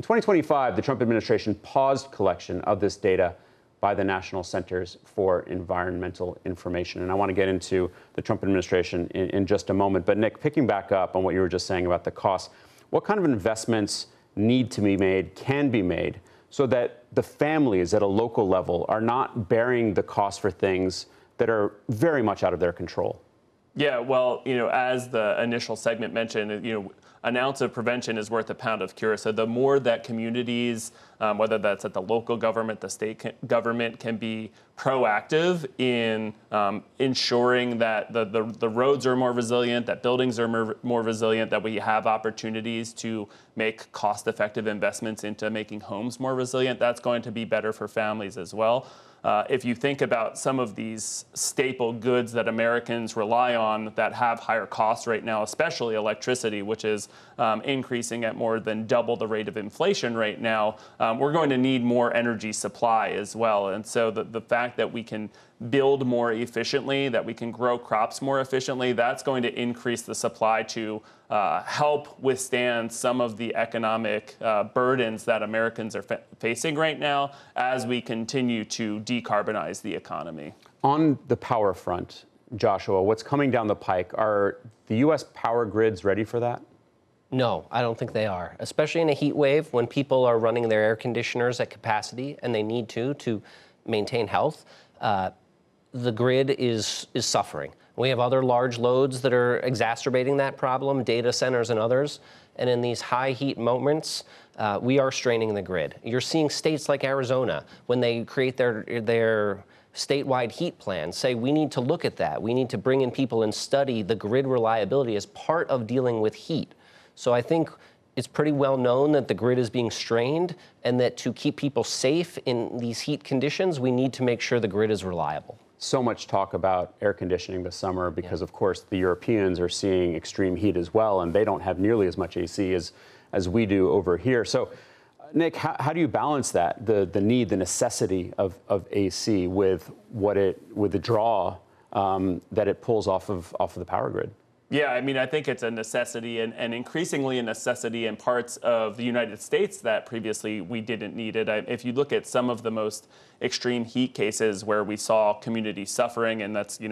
In 2025, the Trump administration paused collection of this data by the National Centers for Environmental Information. And I want to get into the Trump administration in just a moment. But Nick, picking back up on what you were just saying about the costs, what kind of investments need to be made, can be made, so that the families at a local level are not bearing the cost for things that are very much out of their control? Yeah, well, as the initial segment mentioned, an ounce of prevention is worth a pound of cure. So the more that communities, whether that's at the local government, the state government, can be proactive in ensuring that the roads are more resilient, that buildings are more resilient, that we have opportunities to make cost-effective investments into making homes more resilient, that's going to be better for families as well. If you think about some of these staple goods that Americans rely on that have higher costs right now, especially electricity, which is increasing at more than double the rate of inflation right now, we're going to need more energy supply as well. And so the fact that we can build more efficiently, that we can grow crops more efficiently, that's going to increase the supply to help withstand some of the economic burdens that Americans are facing right now as we continue to decarbonize the economy. On the power front, Joshua, what's coming down the pike? Are the U.S. power grids ready for that? No, I don't think they are, especially in a heat wave when people are running their air conditioners at capacity and they need to maintain health. The grid is suffering. We have other large loads that are exacerbating that problem, data centers and others. And in these high heat moments, we are straining the grid. You're seeing states like Arizona, when they create their statewide heat plan, say we need to look at that. We need to bring in people and study the grid reliability as part of dealing with heat. So I think it's pretty well known that the grid is being strained and that to keep people safe in these heat conditions, we need to make sure the grid is reliable. So much talk about air conditioning this summer because, of course, the Europeans are seeing extreme heat as well, and they don't have nearly as much AC as we do over here. So, Nick, how do you balance that, the need, the necessity of AC with the draw that it pulls off of the power grid? Yeah, I mean, I think it's a necessity and increasingly a necessity in parts of the United States that previously we didn't need it. If you look at some of the most extreme heat cases where we saw communities suffering, and that's,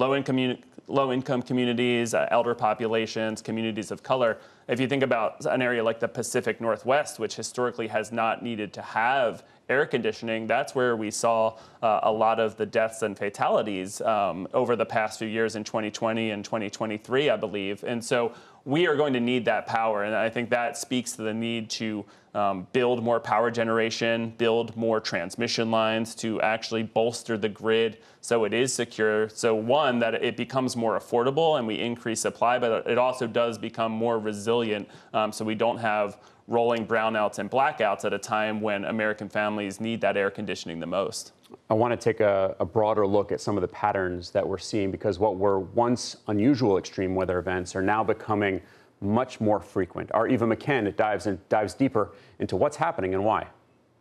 low-income communities, elder populations, communities of color. If you think about an area like the Pacific Northwest, which historically has not needed to have air conditioning, that's where we saw a lot of the deaths and fatalities over the past few years in 2020 and 2023, I believe. And so we are going to need that power. And I think that speaks to the need to build more power generation, build more transmission lines to actually bolster the grid so it is secure. So one, that it becomes more affordable and we increase supply, but it also does become more resilient so we don't have rolling brownouts and blackouts at a time when American families need that air conditioning the most. I want to take a broader look at some of the patterns that we're seeing, because what were once unusual extreme weather events are now becoming much more frequent. Our Eva McCann dives deeper into what's happening and why.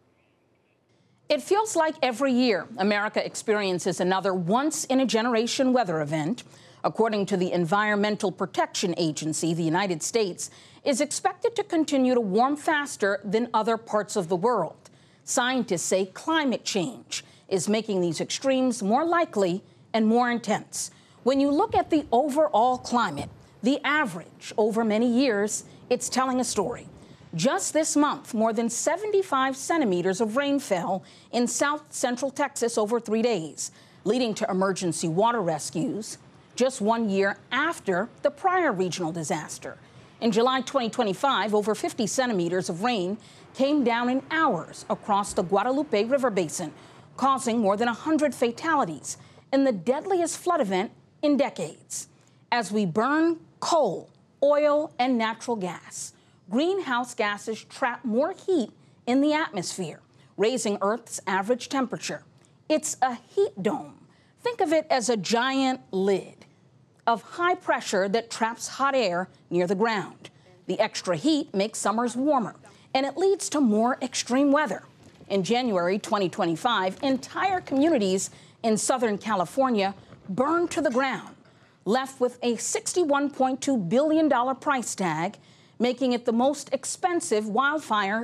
It feels like every year America experiences another once-in-a-generation weather event. According to the Environmental Protection Agency, the United States is expected to continue to warm faster than other parts of the world. Scientists say climate change is making these extremes more likely and more intense. When you look at the overall climate, the average over many years, it's telling a story. Just this month, more than 75 centimeters of rain fell in south central Texas over 3 days, leading to emergency water rescues just 1 year after the prior regional disaster. In July 2025, over 50 centimeters of rain came down in hours across the Guadalupe River Basin, causing more than 100 fatalities in the deadliest flood event in decades. As we burn coal, oil, and natural gas, greenhouse gases trap more heat in the atmosphere, raising Earth's average temperature. It's a heat dome. Think of it as a giant lid of high pressure that traps hot air near the ground. The extra heat makes summers warmer, and it leads to more extreme weather. In January 2025, entire communities in Southern California burned to the ground, left with a $61.2 billion price tag, making it the most expensive wildfire